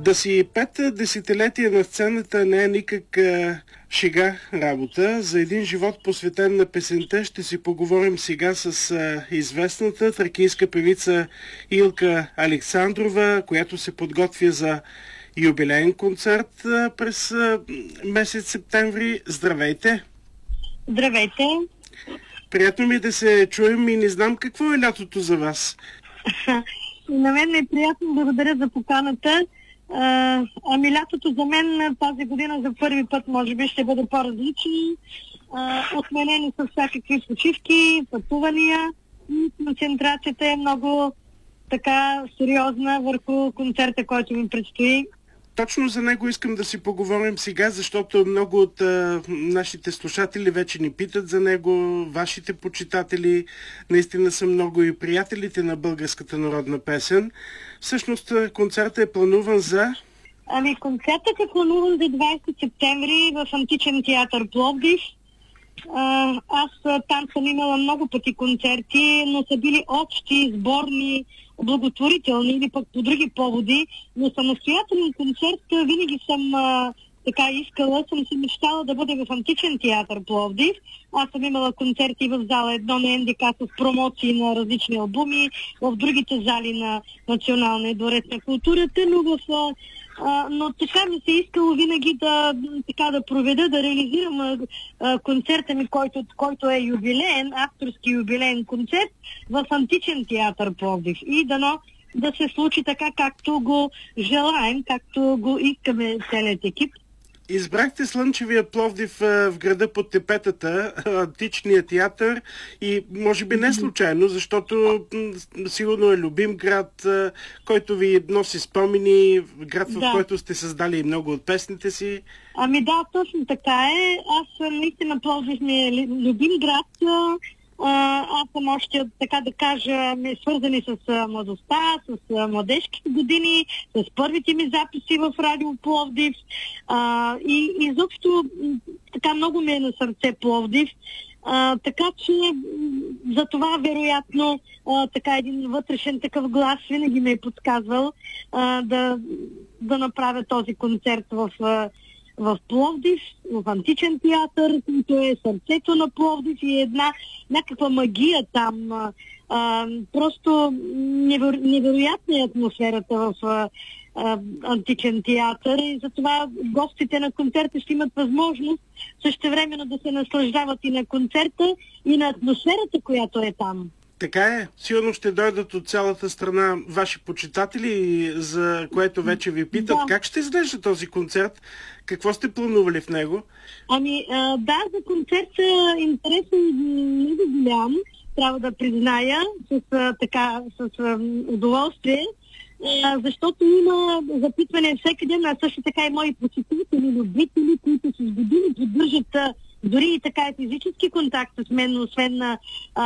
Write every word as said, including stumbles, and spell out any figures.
Да си пет десетилетия на сцената не е никак а, шега работа. За един живот посветен на песента ще си поговорим сега с а, известната тракийска певица Илка Александрова, която се подготвя за юбилеен концерт а, през а, месец септември. Здравейте! Здравейте! Приятно ми е да се чуем и не знам какво е лятото за вас. На мен е приятно, благодаря за поканата. А, ами лятото за мен тази година за първи път може би ще бъде по-различно. А, отменени са всякакви почивки, пътувания и концентрацията е много така сериозна върху концерта, който ми предстои. Точно за него искам да си поговорим сега, защото много от а, нашите слушатели вече ни питат за него, вашите почитатели наистина са много и приятелите на българската народна песен. Всъщност концертът е плануван за... Ами концертът е плануван за двадесети септември в Античен театър Пловдив. А, аз там съм имала много пъти концерти, но са били общи, сборни, благотворителни или пък по други поводи, но самостоятелен концерт винаги съм а, така искала, съм си мечтала да бъде в Античен театър Пловдив. Аз съм имала концерти в зала едно на Ен Де Ка с промоции на различни албуми, в другите зали на Националния дворец на културата, но в а, но така ми се искало винаги да, така, да проведа, да реализирам а, а, концерта ми, който, който е юбилеен, авторски юбилеен концерт в Античен театър Пловдив. И дано да се случи така, както го желаем, както го искаме целият екип. Избрахте слънчевия Пловдив в града под тепетата, Античния театър, и може би не случайно, защото сигурно е любим град, който ви носи спомени, град, в да. който сте създали много от песните си. Ами да, точно така е. Аз наистина Пловдив ми е любим град. Аз съм още, така да кажа, свързани с младостта, с младежките години, с първите ми записи в Радио Пловдив. А, и изобщо така много ми е на сърце Пловдив. А, така че за това вероятно а, така един вътрешен такъв глас винаги ме е подсказвал а, да, да направя този концерт в в Пловдив, в Античен театър, който е сърцето на Пловдив и една някаква магия там. А, просто неверо, невероятна е атмосферата в а, а, Античен театър и затова гостите на концерта ще имат възможност същевременно да се наслаждават и на концерта, и на атмосферата, която е там. Така е. Сигурно ще дойдат от цялата страна ваши почитатели, за което вече ви питат. Да. Как ще изглежда този концерт? Какво сте планували в него? Ами, а, да, за концерта интересен много голям, трябва да призная, с, а, така, с а, удоволствие, а, защото има запитване всеки ден, а също така и мои почитатели, любители, които с години поддържат дори и така физически контакт с мен, освен на